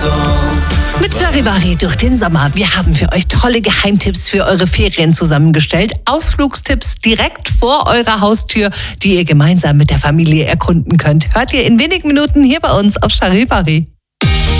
Mit Charivari durch den Sommer. Wir haben für euch tolle Geheimtipps für eure Ferien zusammengestellt. Ausflugstipps direkt vor eurer Haustür, die ihr gemeinsam mit der Familie erkunden könnt. Hört ihr in wenigen Minuten hier bei uns auf Charivari.